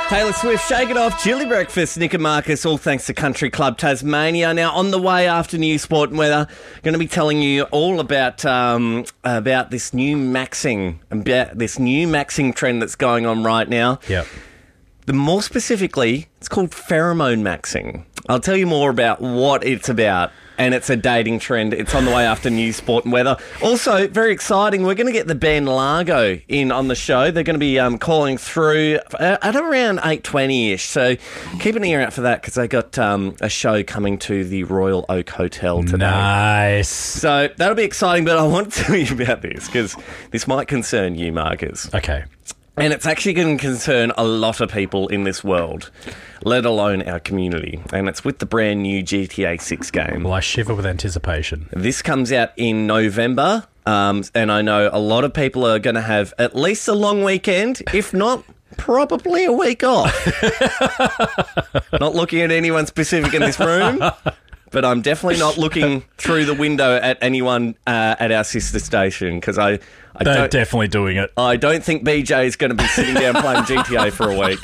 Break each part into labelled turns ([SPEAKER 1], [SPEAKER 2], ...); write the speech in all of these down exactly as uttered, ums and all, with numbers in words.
[SPEAKER 1] Taylor Swift, Shake It Off, Chili Breakfast, Nick and Marcus, all thanks to Country Club Tasmania. Now, on the way after News Sport and Weather, going to be telling you all about um, about this new maxing, about this new maxing trend that's going on right now.
[SPEAKER 2] Yep.
[SPEAKER 1] The more specifically, it's called pheromone maxing. I'll tell you more about what it's about. And it's a dating trend. It's on the way after News, Sport and Weather. Also, very exciting, we're going to get the band Largo in on the show. They're going to be um, calling through at around eight twenty-ish. So keep an ear out for that because they got um, a show coming to the Royal Oak Hotel today.
[SPEAKER 2] Nice.
[SPEAKER 1] So that'll be exciting, but I want to tell you about this because this might concern you, Marcus.
[SPEAKER 2] Okay.
[SPEAKER 1] And it's actually going to concern a lot of people in this world, let alone our community. And it's with the brand new G T A six game.
[SPEAKER 2] Well, I shiver with anticipation.
[SPEAKER 1] This comes out in November, um, and I know a lot of people are going to have at least a long weekend, if not probably a week off. Not looking at anyone specific in this room, but I'm definitely not looking through the window at anyone uh, at our sister station because I... I
[SPEAKER 2] They're
[SPEAKER 1] don't,
[SPEAKER 2] definitely doing it.
[SPEAKER 1] I don't think B J is going to be sitting down playing G T A for a week.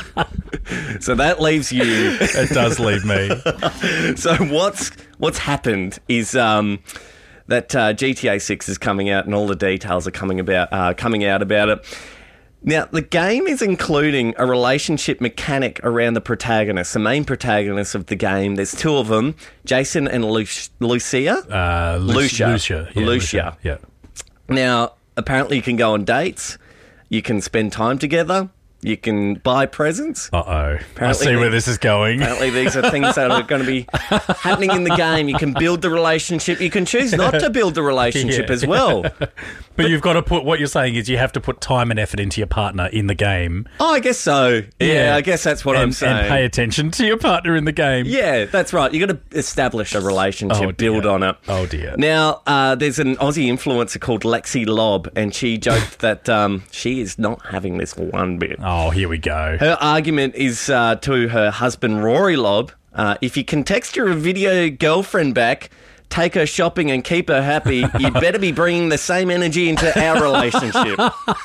[SPEAKER 1] So that leaves you.
[SPEAKER 2] It does leave me.
[SPEAKER 1] So what's what's happened is um, that uh, G T A six is coming out and all the details are coming about uh, coming out about it. Now, the game is including a relationship mechanic around the protagonist, the main protagonist of the game. There's two of them, Jason and Lu- Lucia.
[SPEAKER 2] Uh, Lu-
[SPEAKER 1] Lucia.
[SPEAKER 2] Lucia. Yeah,
[SPEAKER 1] Lucia.
[SPEAKER 2] Lucia. Yeah.
[SPEAKER 1] Now, apparently you can go on dates, you can spend time together, you can buy presents.
[SPEAKER 2] Uh-oh. I see where this is going.
[SPEAKER 1] Apparently these are things that are going to be happening in the game. You can build the relationship. You can choose not to build the relationship
[SPEAKER 2] Yeah.
[SPEAKER 1] as well.
[SPEAKER 2] But, but you've got to put, what you're saying is you have to put time and effort into your partner in the game.
[SPEAKER 1] Oh, I guess so. Yeah,
[SPEAKER 2] Yeah.
[SPEAKER 1] I guess that's what
[SPEAKER 2] and,
[SPEAKER 1] I'm saying.
[SPEAKER 2] And pay attention to your partner in the game.
[SPEAKER 1] Yeah, that's right. You've got to establish a relationship,
[SPEAKER 2] Oh, dear.
[SPEAKER 1] build on it.
[SPEAKER 2] Oh, dear.
[SPEAKER 1] Now, uh, there's an Aussie influencer called Lexi Lobb, and she joked that um, she is not having this one bit.
[SPEAKER 2] Oh, here we go.
[SPEAKER 1] Her argument is uh, to her husband, Rory Lobb, uh, if you can text your video girlfriend back, take her shopping and keep her happy, you'd better be bringing the same energy into our relationship.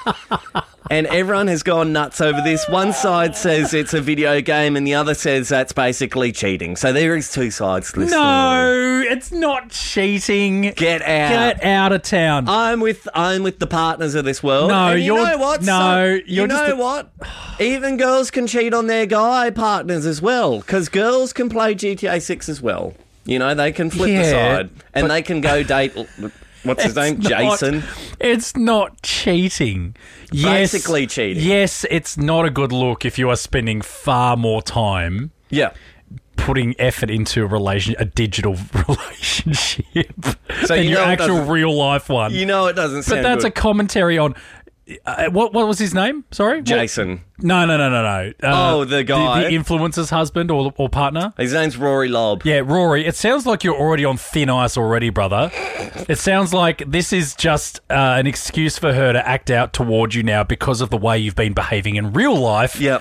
[SPEAKER 1] And everyone has gone nuts over this. One side says it's a video game and the other says that's basically cheating. So there is two sides to this story.
[SPEAKER 2] No, it's not cheating.
[SPEAKER 1] Get out.
[SPEAKER 2] Get out of town.
[SPEAKER 1] I'm with I'm with the partners of this world.
[SPEAKER 2] No,
[SPEAKER 1] and you
[SPEAKER 2] you're-
[SPEAKER 1] know what?
[SPEAKER 2] no,
[SPEAKER 1] So-
[SPEAKER 2] you're
[SPEAKER 1] you
[SPEAKER 2] just
[SPEAKER 1] know
[SPEAKER 2] a-
[SPEAKER 1] what? Even girls can cheat on their guy partners as well, because girls can play G T A six as well. You know, they can flip the
[SPEAKER 2] Yeah,
[SPEAKER 1] side and they can go date. What's his name?
[SPEAKER 2] It's not-
[SPEAKER 1] Jason.
[SPEAKER 2] It's not cheating. Yes,
[SPEAKER 1] Basically cheating.
[SPEAKER 2] Yes, it's not a good look if you are spending far more time
[SPEAKER 1] Yeah.
[SPEAKER 2] putting effort into a relation, a digital relationship,
[SPEAKER 1] So
[SPEAKER 2] than
[SPEAKER 1] you
[SPEAKER 2] your
[SPEAKER 1] know it
[SPEAKER 2] actual
[SPEAKER 1] doesn't-
[SPEAKER 2] real life one.
[SPEAKER 1] You know it doesn't sound
[SPEAKER 2] but that's
[SPEAKER 1] good.
[SPEAKER 2] a commentary on. Uh, what what was his name? Sorry,
[SPEAKER 1] Jason.
[SPEAKER 2] What? No, no, no, no, no. Uh,
[SPEAKER 1] Oh, the guy.
[SPEAKER 2] the, the influencer's husband or or partner.
[SPEAKER 1] His name's Rory Lobb.
[SPEAKER 2] Yeah, Rory, it sounds like you're already on thin ice already, brother. It sounds like this is just uh, an excuse for her to act out toward you now because of the way you've been behaving in real life.
[SPEAKER 1] Yep.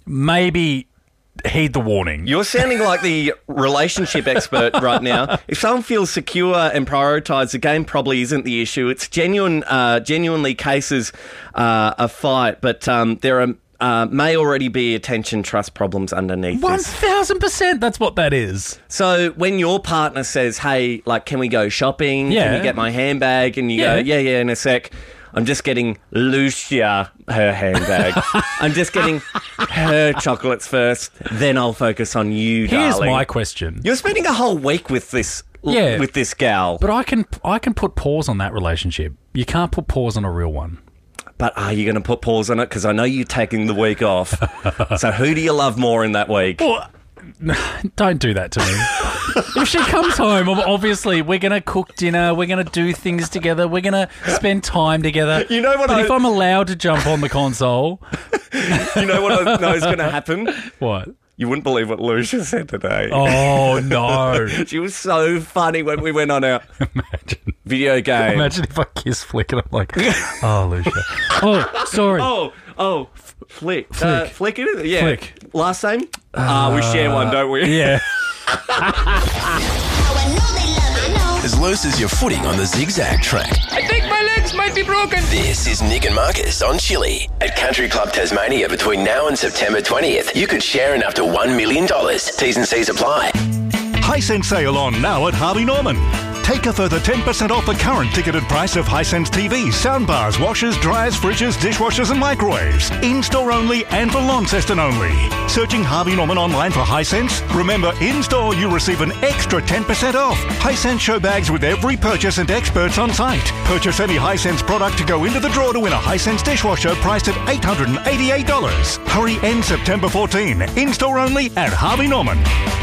[SPEAKER 2] Maybe heed the warning.
[SPEAKER 1] You're sounding like the relationship expert right now. If someone feels secure and prioritised, the game probably isn't the issue. It's genuine, uh, genuinely cases uh, of fight, but um, there are uh, may already be attention trust problems underneath
[SPEAKER 2] One
[SPEAKER 1] this.
[SPEAKER 2] thousand percent. That's what that is.
[SPEAKER 1] So when your partner says, "Hey, like, can we go shopping? Can
[SPEAKER 2] Yeah.
[SPEAKER 1] you get my handbag?" and you
[SPEAKER 2] Yeah.
[SPEAKER 1] go, "Yeah, yeah," in a sec. I'm just getting Lucia her handbag. I'm just getting her chocolates first. Then I'll focus on you,
[SPEAKER 2] Here's
[SPEAKER 1] darling.
[SPEAKER 2] my question.
[SPEAKER 1] You're spending a whole week with this,
[SPEAKER 2] Yeah.
[SPEAKER 1] with this gal.
[SPEAKER 2] But I can I can put pause on that relationship. You can't put pause on a real one.
[SPEAKER 1] But are you going to put pause on it? Because I know you're taking the week off. So who do you love more in that week?
[SPEAKER 2] Well, don't do that to me. If she comes home, obviously we're going to cook dinner, we're going to do things together, we're going to spend time together.
[SPEAKER 1] You know what
[SPEAKER 2] But
[SPEAKER 1] I-
[SPEAKER 2] if I'm allowed to jump on the console,
[SPEAKER 1] You know what I know is going to happen?
[SPEAKER 2] what?
[SPEAKER 1] You wouldn't believe what Lucia said today.
[SPEAKER 2] Oh, no.
[SPEAKER 1] She was so funny when we went on our
[SPEAKER 2] Imagine.
[SPEAKER 1] video game.
[SPEAKER 2] Imagine if I kiss Flick and I'm like, oh, Lucia. Oh, sorry.
[SPEAKER 1] Oh, oh, Flick. Flick. Uh, Flick, is it? Yeah.
[SPEAKER 2] Flick.
[SPEAKER 1] Last name? Ah, we share one, don't we?
[SPEAKER 2] Yeah.
[SPEAKER 3] As loose as your footing on the zigzag track.
[SPEAKER 4] I think my legs might
[SPEAKER 3] be broken.
[SPEAKER 4] This is Nick and Marcus on Chili. At Country Club Tasmania between now and September twentieth, you could share in up to one million dollars. T's and C's apply.
[SPEAKER 5] Hisense sale on now at Harvey Norman. Take a further ten percent off the current ticketed price of Hisense T Vs, soundbars, washers, dryers, fridges, dishwashers and microwaves. In-store only and for Launceston only. Searching Harvey Norman online for Hisense? Remember, in-store you receive an extra ten percent off. Hisense show bags with every purchase and experts on site. Purchase any Hisense product to go into the draw to win a Hisense dishwasher priced at eight hundred eighty-eight dollars. Hurry, end September fourteenth. In-store only at Harvey Norman.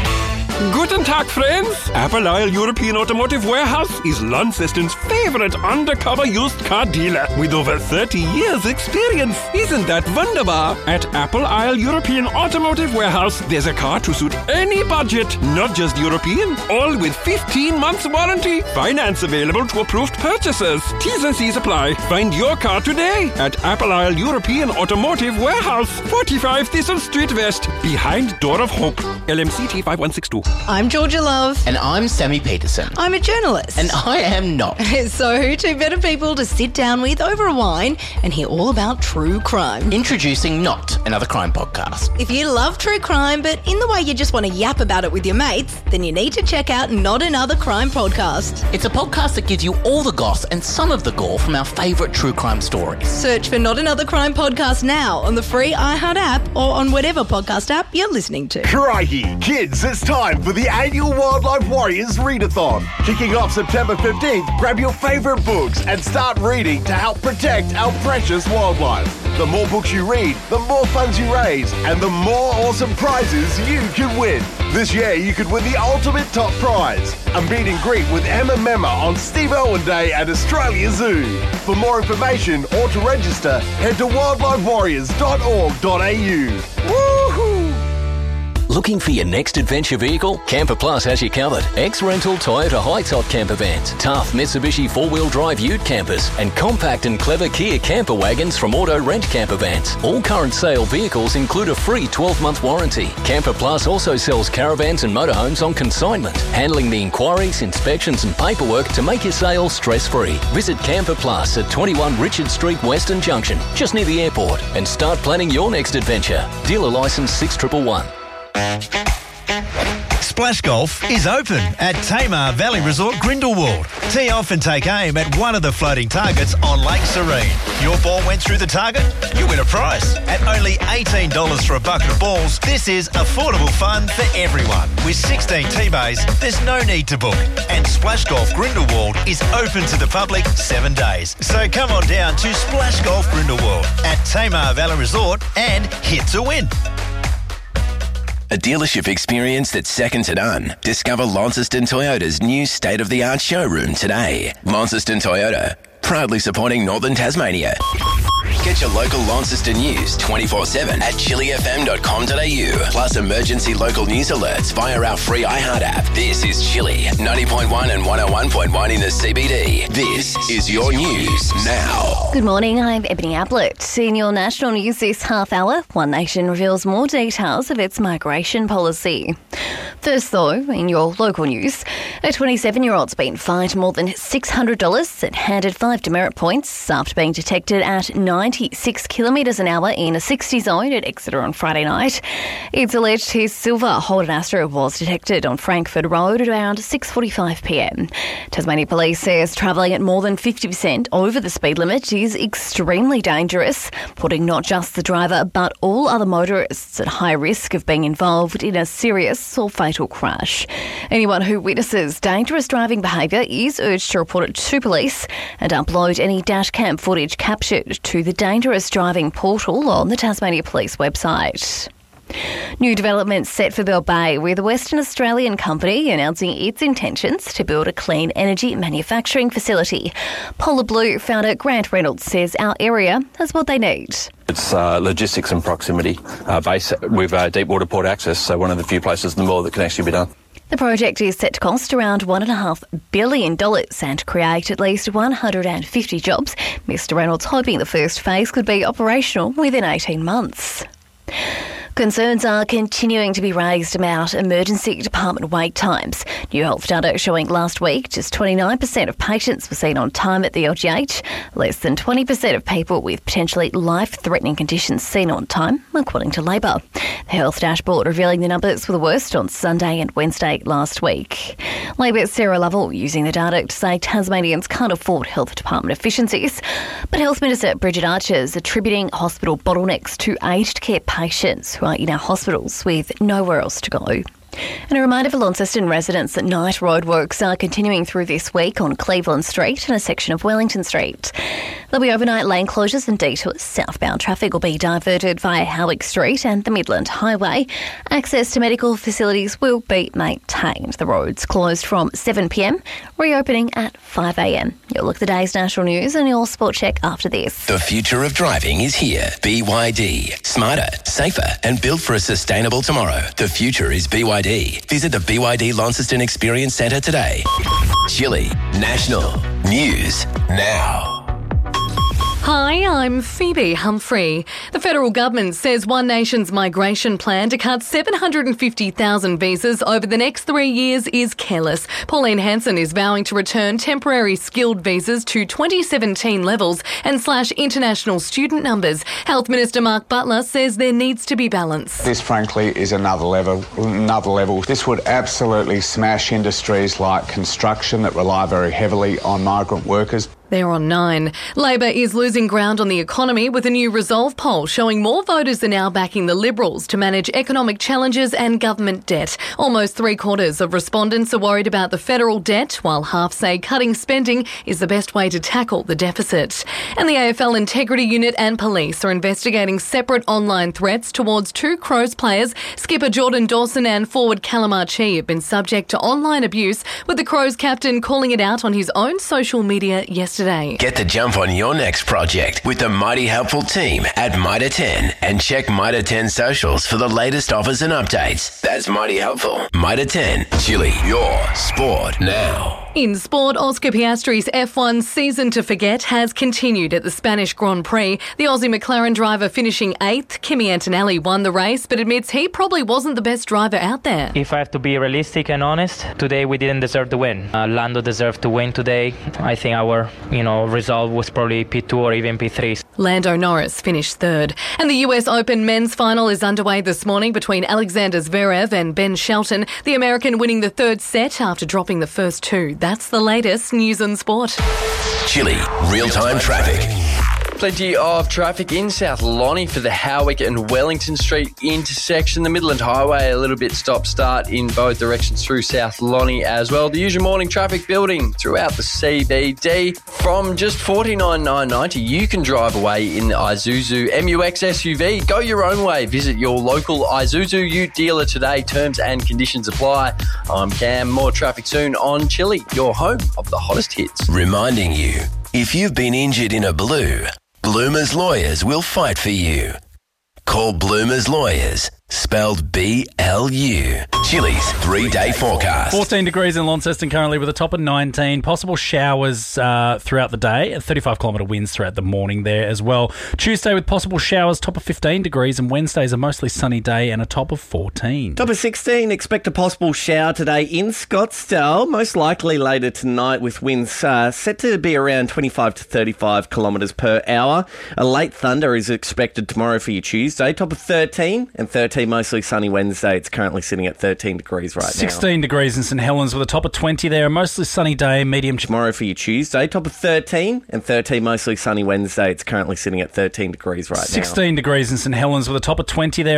[SPEAKER 3] Guten Tag, friends. Apple Isle European Automotive Warehouse is Launceston's favorite undercover used car dealer with over thirty years experience. Isn't that wunderbar? At Apple Isle European Automotive Warehouse, there's a car to suit any budget, not just European, all with fifteen months warranty. Finance available to approved purchasers. T's and C's apply. Find your car today at Apple Isle European Automotive Warehouse, forty-five Thistle Street West, behind Door of Hope. L M C T five one six two.
[SPEAKER 6] I'm Georgia Love.
[SPEAKER 7] And I'm Sammy Peterson.
[SPEAKER 6] I'm a journalist.
[SPEAKER 7] And I am not.
[SPEAKER 6] So, two better people to sit down with over a wine and hear all about true crime.
[SPEAKER 7] Introducing Not, another crime podcast.
[SPEAKER 6] If you love true crime, but in the way you just want to yap about it with your mates, then you need to check out Not Another Crime Podcast.
[SPEAKER 7] It's a podcast that gives you all the goss and some of the gore from our favourite true crime stories.
[SPEAKER 6] Search for Not Another Crime Podcast now on the free iHeart app or on whatever podcast app you're listening to.
[SPEAKER 8] Crikey, kids, it's time for the annual Wildlife Warriors Readathon. Kicking off September fifteenth, grab your favourite books and start reading to help protect our precious wildlife. The more books you read, the more funds you raise, and the more awesome prizes you can win. This year, you could win the ultimate top prize, a meet and greet with Emma Memma on Steve Irwin Day at Australia Zoo. For more information or to register, head to wildlife warriors dot org dot a u. Woohoo!
[SPEAKER 4] Looking for your next adventure vehicle? Camper Plus has you covered. Ex-rental Toyota high-top camper vans, tough Mitsubishi four-wheel drive ute campers, and compact and clever Kia camper wagons from Auto Rent Camper Vans. All current sale vehicles include a free twelve-month warranty. Camper Plus also sells caravans and motorhomes on consignment, handling the inquiries, inspections and paperwork to make your sale stress-free. Visit Camper Plus at twenty-one Richard Street, Western Junction, just near the airport, and start planning your next adventure. Dealer licence six one one one.
[SPEAKER 9] Splash Golf is open at Tamar Valley Resort Grindelwald. Tee off and take aim at one of the floating targets on Lake Serene. Your ball went through the target, you win a prize. At only eighteen dollars for a bucket of balls, this is affordable fun for everyone. With sixteen tee bays, there's no need to book. And Splash Golf Grindelwald is open to the public seven days. So come on down to Splash Golf Grindelwald at Tamar Valley Resort and hit to win.
[SPEAKER 4] A dealership experience that's second to none. Discover Launceston Toyota's new state-of-the-art showroom today. Launceston Toyota, proudly supporting Northern Tasmania. Get your local Launceston news twenty-four seven at chili f m dot com dot a u. Plus emergency local news alerts via our free iHeart app. This is Chili, ninety point one and one oh one point one in the C B D. This is your news now.
[SPEAKER 10] Good morning, I'm Ebony Ablett. In your national news this half hour, One Nation reveals more details of its migration policy. First though, in your local news, a twenty-seven-year-old's been fined more than six hundred dollars and handed five demerit points after being detected at ninety-six kilometres an hour in a sixty zone at Exeter on Friday night. It's alleged his silver Holden Astra was detected on Frankfurt Road at around six forty-five p m. Tasmania Police says travelling at more than fifty percent over the speed limit is extremely dangerous, putting not just the driver but all other motorists at high risk of being involved in a serious or fatal crash. Anyone who witnesses dangerous driving behaviour is urged to report it to police and upload any dash cam footage captured to the Dangerous Driving portal on the Tasmania Police website. New developments set for Bell Bay, with a Western Australian company announcing its intentions to build a clean energy manufacturing facility. Polar Blue founder Grant Reynolds says our area has what they need.
[SPEAKER 11] It's uh, logistics and proximity uh, base with uh, deep water port access, so one of the few places in the world that can actually be done.
[SPEAKER 10] The project is set to cost around one point five billion dollars and create at least one hundred fifty jobs. Mister Reynolds hoping the first phase could be operational within eighteen months. Concerns are continuing to be raised about emergency department wait times. New health data showing last week just twenty-nine percent of patients were seen on time at the L G H, less than twenty percent of people with potentially life-threatening conditions seen on time, according to Labor. The health dashboard revealing the numbers were the worst on Sunday and Wednesday last week. Labor's Sarah Lovell using the data to say Tasmanians can't afford health department efficiencies, but Health Minister Bridget Archer is attributing hospital bottlenecks to aged care patients who are in our hospitals with nowhere else to go. And a reminder for Launceston residents that night roadworks are continuing through this week on Cleveland Street and a section of Wellington Street. There'll be overnight lane closures and detours. Southbound traffic will be diverted via Howick Street and the Midland Highway. Access to medical facilities will be maintained. The roads closed from seven p m, reopening at five a m. You'll look at the day's national news and your sport check after this.
[SPEAKER 12] The future of driving is here. B Y D. Smarter, safer and built for a sustainable tomorrow. The future is B Y D. Visit the B Y D Launceston Experience Centre today. Chili National News Now.
[SPEAKER 13] Hi, I'm Phoebe Humphrey. The federal government says One Nation's migration plan to cut seven hundred fifty thousand visas over the next three years is careless. Pauline Hanson is vowing to return temporary skilled visas to twenty seventeen levels and slash international student numbers. Health Minister Mark Butler says there needs to be balance.
[SPEAKER 14] This, frankly, is another level. Another level. This would absolutely smash industries like construction that rely very heavily on migrant workers.
[SPEAKER 13] They're on nine. Labor is losing ground on the economy with a new Resolve poll showing more voters are now backing the Liberals to manage economic challenges and government debt. Almost three quarters of respondents are worried about the federal debt, while half say cutting spending is the best way to tackle the deficit. And the A F L Integrity Unit and police are investigating separate online threats towards two Crows players. Skipper Jordan Dawson and forward Callum Archie have been subject to online abuse, with the Crows captain calling it out on his own social media yesterday.
[SPEAKER 12] Get the jump on your next project with the mighty helpful team at Mitre ten and check Mitre ten socials for the latest offers and updates. That's mighty helpful. Mitre ten, Chili, your sport now.
[SPEAKER 13] In sport, Oscar Piastri's F one season to forget has continued at the Spanish Grand Prix. The Aussie McLaren driver finishing eighth. Kimi Antonelli won the race, but admits he probably wasn't the best driver out there.
[SPEAKER 15] If I have to be realistic and honest, today we didn't deserve to win. Uh, Lando deserved to win today. I think our, you know, result was probably P two or even P three.
[SPEAKER 13] Lando Norris finished third. And the U S Open men's final is underway this morning between Alexander Zverev and Ben Shelton. The American winning the third set after dropping the first two. That's the latest news and sport.
[SPEAKER 12] Chili, real-time traffic.
[SPEAKER 16] Plenty of traffic in South Lonnie for the Howick and Wellington Street intersection. The Midland Highway, a little bit stop-start in both directions through South Lonnie as well. The usual morning traffic building throughout the C B D. From just forty-nine thousand nine hundred ninety, you can drive away in the Isuzu M U X S U V. Go your own way. Visit your local Isuzu Ute dealer today. Terms and conditions apply. I'm Cam. More traffic soon on Chili, your home of the hottest hits.
[SPEAKER 12] Reminding you, if you've been injured in a blue, Bloomers Lawyers will fight for you. Call Bloomers Lawyers, spelled B L U. Chili's three-day forecast.
[SPEAKER 2] fourteen degrees in Launceston currently with a top of nineteen. Possible showers uh, throughout the day. thirty-five kilometre winds throughout the morning there as well. Tuesday with possible showers, top of fifteen degrees. And Wednesday's a mostly sunny day and a top of fourteen.
[SPEAKER 1] Top of sixteen. Expect a possible shower today in Scottsdale. Most likely later tonight with winds uh, set to be around twenty-five to thirty-five kilometres per hour. A late thunder is expected tomorrow for your Tuesday. Top of thirteen and thirteen mostly sunny Wednesday. It's currently sitting at thirteen degrees right now.
[SPEAKER 2] sixteen degrees in St Helens with a top of twenty there. A mostly sunny day, medium
[SPEAKER 1] tomorrow for your Tuesday. Top of thirteen and thirteen mostly sunny Wednesday. It's currently sitting at thirteen degrees right now.
[SPEAKER 2] sixteen degrees in St Helens with a top of twenty there.